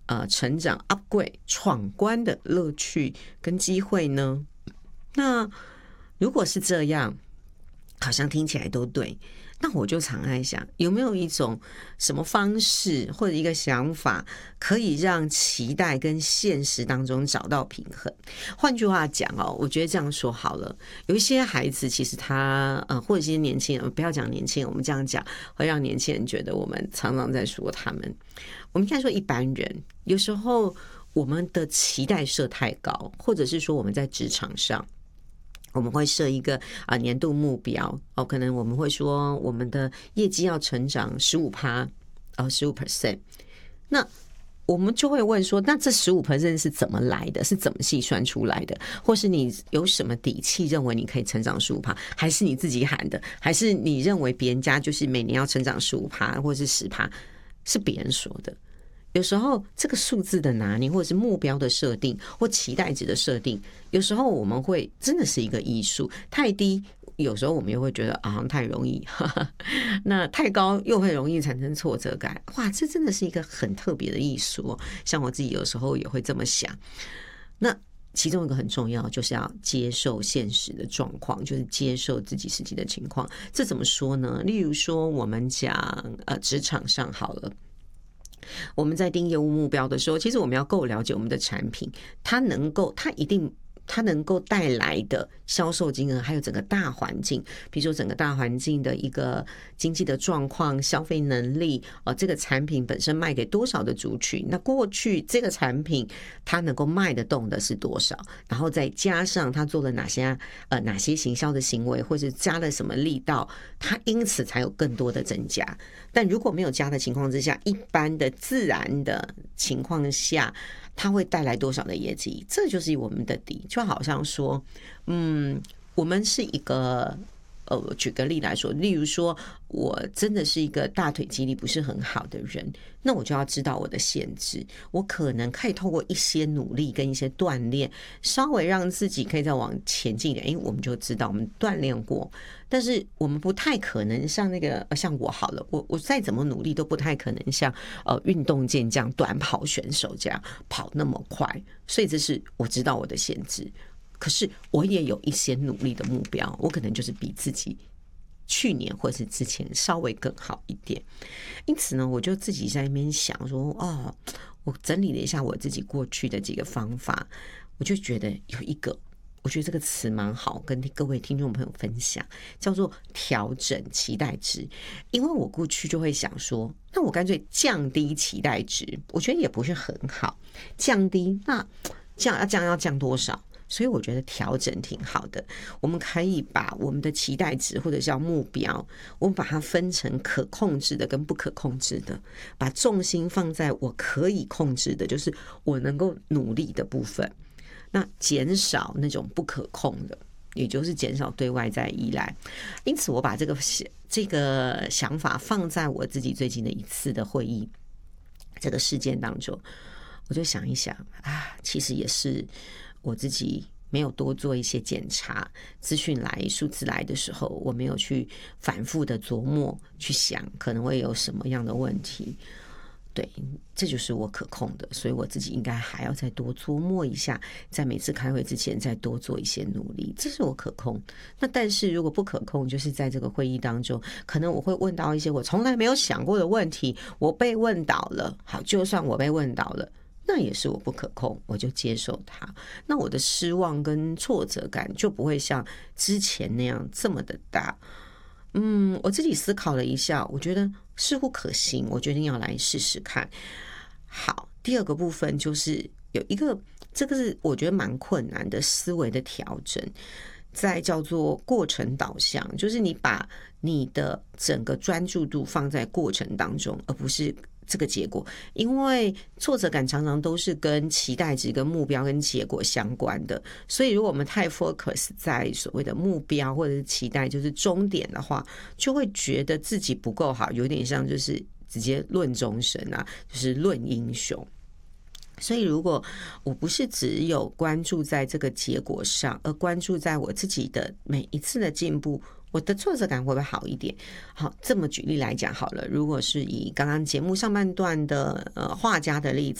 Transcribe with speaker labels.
Speaker 1: 成长 upgrade 闯关的乐趣跟机会呢？那如果是这样，好像听起来都对，那我就常在想，有没有一种什么方式或者一个想法，可以让期待跟现实当中找到平衡？换句话讲哦，我觉得这样说好了，有一些孩子其实他或者一些年轻人，不要讲年轻人，我们这样讲会让年轻人觉得我们常常在说他们。我们应该说一般人，有时候我们的期待设太高，或者是说我们在职场上，我们会设一个年度目标可能我们会说我们的业绩要成长 15%，15%，那我们就会问说，那这 15% 是怎么来的？是怎么计算出来的？或是你有什么底气认为你可以成长 15%？ 还是你自己喊的？还是你认为别人家就是每年要成长 15% 或是 10%， 是别人说的？有时候这个数字的拿捏，或者是目标的设定，或期待值的设定，有时候我们会真的是一个艺术。太低，有时候我们又会觉得好像太容易，那太高又会容易产生挫折感。哇，这真的是一个很特别的艺术像我自己有时候也会这么想。那其中一个很重要，就是要接受现实的状况，就是接受自己实际的情况。这怎么说呢？例如说，我们讲职场上好了。我们在定业务目标的时候，其实我们要够了解我们的产品，它能够带来的销售金额，还有整个大环境，比如说整个大环境的一个经济的状况、消费能力，这个产品本身卖给多少的族群，那过去这个产品它能够卖得动的是多少，然后再加上它做了哪些行销的行为，或者加了什么力道，它因此才有更多的增加。但如果没有加的情况之下，一般的自然的情况下，它会带来多少的业绩？这就是我们的底。就好像说，我们是一个举个例来说，例如说我真的是一个大腿肌力不是很好的人，那我就要知道我的限制，我可能可以透过一些努力跟一些锻炼，稍微让自己可以再往前进一点。我们就知道我们锻炼过，但是我们不太可能像像我好了，我再怎么努力都不太可能像运动健将短跑选手这样跑那么快，所以这是我知道我的限制。可是我也有一些努力的目标，我可能就是比自己去年或是之前稍微更好一点。因此呢，我就自己在那边想说，我整理了一下我自己过去的几个方法，我就觉得有一个，我觉得这个词蛮好，跟各位听众朋友分享，叫做调整期待值。因为我过去就会想说，那我干脆降低期待值，我觉得也不是很好。降低，那要降多少？所以我觉得调整挺好的，我们可以把我们的期待值或者叫目标，我们把它分成可控制的跟不可控制的，把重心放在我可以控制的，就是我能够努力的部分，那减少那种不可控的，也就是减少对外在依赖。因此我把这个想法放在我自己最近的一次的会议这个事件当中，我就想一想其实也是我自己没有多做一些检查，资讯来数字来的时候，我没有去反复的琢磨去想可能会有什么样的问题。对，这就是我可控的，所以我自己应该还要再多琢磨一下，在每次开会之前再多做一些努力，这是我可控。那但是如果不可控，就是在这个会议当中，可能我会问到一些我从来没有想过的问题，我被问倒了。好，就算我被问倒了，那也是我不可控，我就接受它。那我的失望跟挫折感就不会像之前那样这么的大。我自己思考了一下，我觉得似乎可行，我决定要来试试看。好，第二个部分就是有一个，这个是我觉得蛮困难的思维的调整，在叫做过程导向，就是你把你的整个专注度放在过程当中，而不是这个结果。因为挫折感常常都是跟期待值、跟目标、跟结果相关的，所以如果我们太 focus 在所谓的目标或者是期待，就是终点的话，就会觉得自己不够好，有点像就是直接论终身就是论英雄。所以如果我不是只有关注在这个结果上，而关注在我自己的每一次的进步，我的挫折感会不会好一点？好，这么举例来讲好了，如果是以刚刚节目上半段的画家的例子，